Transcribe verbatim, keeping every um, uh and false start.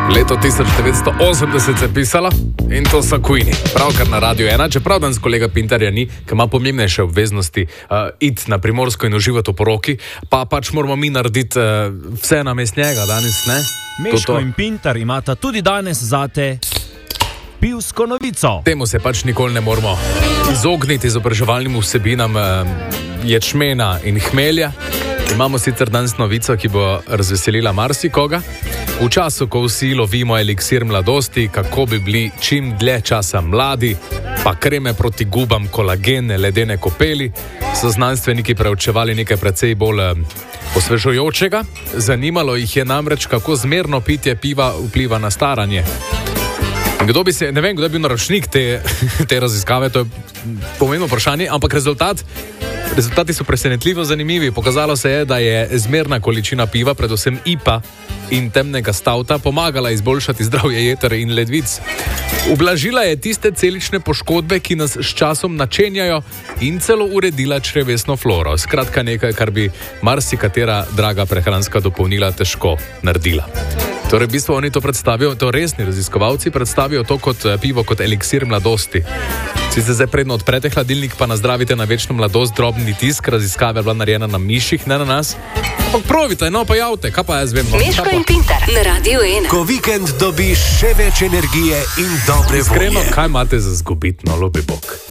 Leto tisoč devetsto osemdeset se je pisalo in to so Queeni. Pravkar na Radio ena, čeprav danes kolega Pintarja ni, ki ima pomembnejše obveznosti uh, iti na Primorsko in uživati v poroki, pa pač moramo mi narediti uh, vse namest njega danes, ne? Meško to to. In Pintar imata tudi danes zate pivsko novico. Temu se pač nikoli ne moramo izogniti izobraževalnim vsebinam uh, ječmena in hmelja. Imamo sicer danes novico, ki bo razveselila marsikoga. V času, ko vsi lovimo eliksir mladosti, kako bi bili čim dlje časa mladi, pa kreme proti gubam, kolagene, ledene kopeli, so znanstveniki preučevali nekaj precej bolj eh, osvežujočega. Zanimalo jih je namreč, kako zmerno pitje piva vpliva na staranje. In kdo bi se, ne vem, kdo je bil naročnik te, te raziskave, to je pomembno vprašanje, ampak rezultat Rezultati so presenetljivo zanimivi. Pokazalo se je, da je zmerna količina piva, predvsem I P A in temnega stauta, pomagala izboljšati zdravje jeter in ledvic. Ublažila je tiste celične poškodbe, ki nas s časom načenjajo, in celo uredila črevesno floro. Skratka nekaj, kar bi marsikatera draga prehranska dopolnila težko naredila. Torej, v bistvu oni to predstavijo, to resni raziskovalci predstavijo to kot pivo, kot eliksir mladosti. Si se zdaj predno odprete hladilnik, pa nazdravite na večno mladost, drobni tisk, raziskava je bila narejena na miših, ne na nas. Ampak provite, no pa javte, kaj pa jaz vem. Meško in Pintar na Radio ena. Ko vikend dobiš še več energije in dobre volje. Iskreno, kaj imate za zgubitno, ljubi Bog?